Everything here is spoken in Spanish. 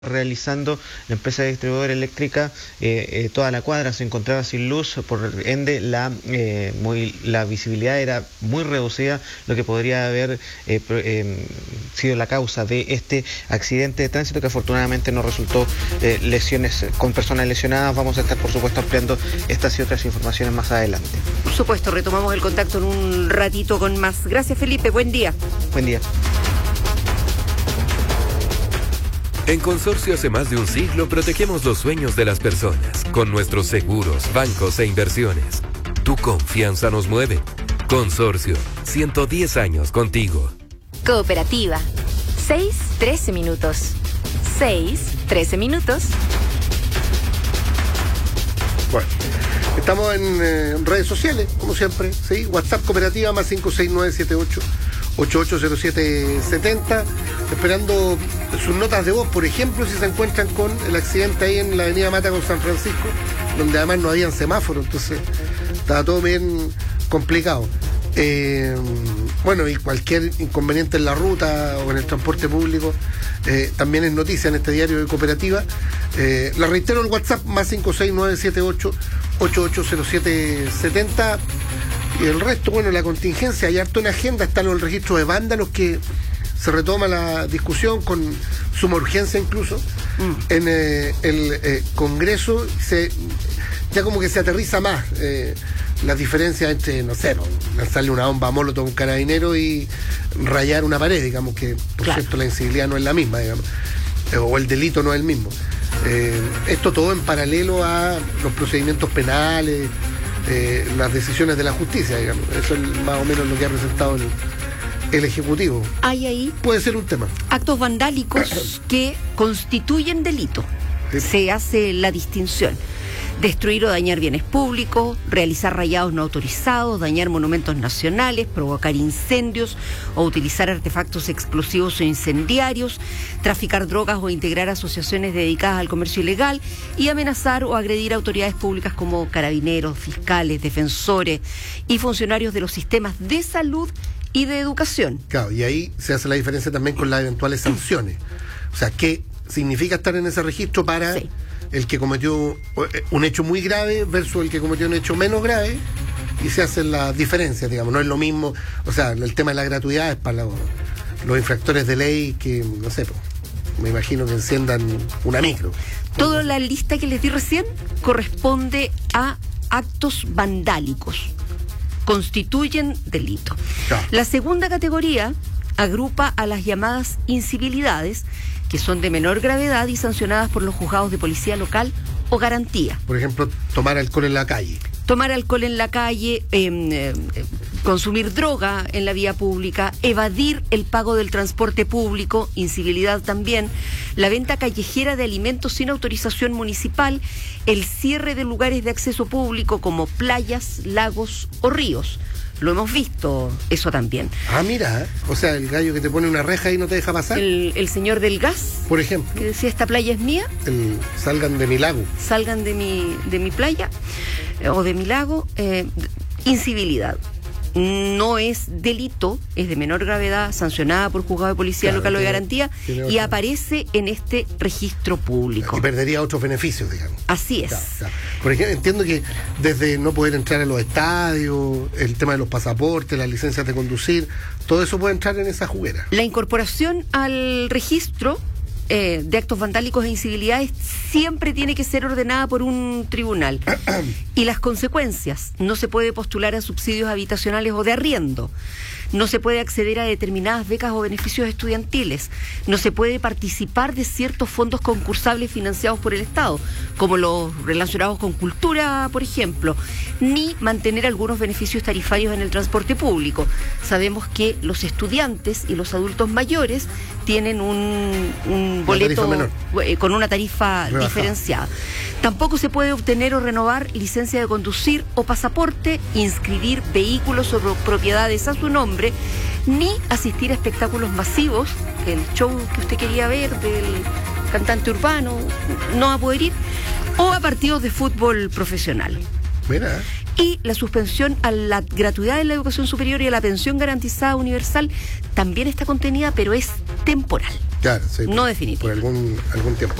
realizando la empresa distribuidora eléctrica. Toda la cuadra se encontraba sin luz, por ende la visibilidad era muy reducida, lo que podría haber sido la causa de este accidente de tránsito, que afortunadamente no resultó lesiones con personas lesionadas. Vamos a estar, por supuesto, ampliando estas y otras informaciones más adelante. Por supuesto, retomamos el contacto en un ratito con más. Gracias, Felipe, buen día. Buen día. En Consorcio hace más de un siglo protegemos los sueños de las personas con nuestros seguros, bancos e inversiones. Tu confianza nos mueve. Consorcio, 110 años contigo. Cooperativa. 6-13 minutos. 6-13 minutos. Bueno, estamos en redes sociales, como siempre, ¿sí? WhatsApp Cooperativa más 56978-880770, esperando sus notas de voz, por ejemplo, si se encuentran con el accidente ahí en la avenida Mata con San Francisco, donde además no habían semáforos, entonces estaba todo bien complicado. Bueno, y cualquier inconveniente en la ruta o en el transporte público también es noticia en este diario de Cooperativa. La reitero, el WhatsApp más 56978-880770. Y el resto, bueno, la contingencia, hay harto en agenda, están los registros de vándalos, que se retoma la discusión con suma urgencia incluso en el Congreso. Ya como que se aterriza más las diferencias entre, no sé, lanzarle una bomba molotov a un carabinero y rayar una pared, digamos, que por cierto la incivilidad no es la misma, digamos, o el delito no es el mismo. Esto todo en paralelo a los procedimientos penales, las decisiones de la justicia, digamos. Eso es más o menos lo que ha presentado el Ejecutivo. Hay ahí puede ser un tema. Actos vandálicos que constituyen delito. Sí. Se hace la distinción. Destruir o dañar bienes públicos, realizar rayados no autorizados, dañar monumentos nacionales, provocar incendios o utilizar artefactos explosivos o incendiarios, traficar drogas o integrar asociaciones dedicadas al comercio ilegal y amenazar o agredir a autoridades públicas como carabineros, fiscales, defensores y funcionarios de los sistemas de salud y de educación. Claro, y ahí se hace la diferencia también con las eventuales sanciones. O sea, ¿qué significa estar en ese registro para el que cometió un hecho muy grave versus el que cometió un hecho menos grave? Y se hacen las diferencias, digamos. No es lo mismo, o sea, el tema de la gratuidad es para los infractores de ley que, no sé, me imagino que enciendan una micro. Toda la lista que les di recién corresponde a actos vandálicos. Constituyen delito. Claro. La segunda categoría agrupa a las llamadas incivilidades, que son de menor gravedad y sancionadas por los juzgados de policía local o garantía. Por ejemplo, tomar alcohol en la calle. Tomar alcohol en la calle, consumir droga en la vía pública, evadir el pago del transporte público, incivilidad también, la venta callejera de alimentos sin autorización municipal, el cierre de lugares de acceso público como playas, lagos o ríos. Lo hemos visto, eso también. Ah, mira, o sea, el gallo que te pone una reja y no te deja pasar. El señor del gas, por ejemplo, que decía, esta playa es mía. Salgan de mi lago. Salgan de mi playa o de mi lago. Incivilidad. No es delito, es de menor gravedad, sancionada por juzgado de policía local o de garantía, y aparece en este registro público. Y perdería otros beneficios, digamos. Así es. Claro. Por ejemplo, entiendo que desde no poder entrar a los estadios, el tema de los pasaportes, las licencias de conducir, todo eso puede entrar en esa juguera. La incorporación al registro de actos vandálicos e incivilidades siempre tiene que ser ordenada por un tribunal. Y las consecuencias: no se puede postular a subsidios habitacionales o de arriendo, no se puede acceder a determinadas becas o beneficios estudiantiles, no se puede participar de ciertos fondos concursables financiados por el Estado, como los relacionados con cultura, por ejemplo, ni mantener algunos beneficios tarifarios en el transporte público. Sabemos que los estudiantes y los adultos mayores tienen un boleto con una tarifa diferenciada. Tampoco se puede obtener o renovar licencia de conducir o pasaporte, inscribir vehículos o propiedades a su nombre, ni asistir a espectáculos masivos, el show que usted quería ver del cantante urbano, no va a poder ir, o a partidos de fútbol profesional. Mira. Y la suspensión a la gratuidad de la educación superior y a la pensión garantizada universal también está contenida, pero es temporal. Claro, sí, no definitivo. Por algún tiempo.